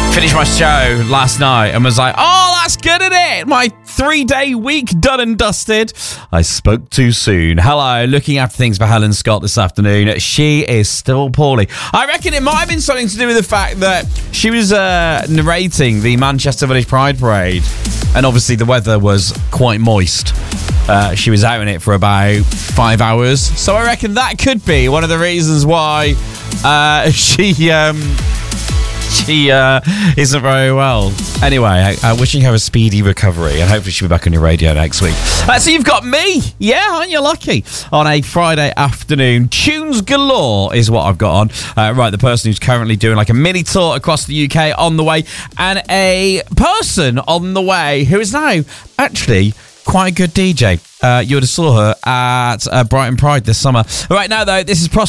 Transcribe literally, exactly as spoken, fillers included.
Finished my show last night and was like, oh, that's good, isn't it? My three-day week done and dusted. I spoke too soon. Hello, looking after things for Helen Scott this afternoon. She is still poorly. I reckon it might have been something to do with the fact that she was uh, narrating the Manchester Village Pride Parade, and obviously the weather was quite moist. Uh, she was out in it for about five hours. So I reckon that could be one of the reasons why uh, she... Um, She uh, isn't very well. Anyway, I, I wishing her a speedy recovery, and hopefully she'll be back on your radio next week. Uh, so you've got me, yeah, aren't you lucky? On a Friday afternoon, tunes galore is what I've got on. Uh, right, the person who's currently doing like a mini tour across the U K on the way, and a person on the way who is now actually quite a good D J. Uh, you would have saw her at uh, Brighton Pride this summer. Right now, though, this is Prosper.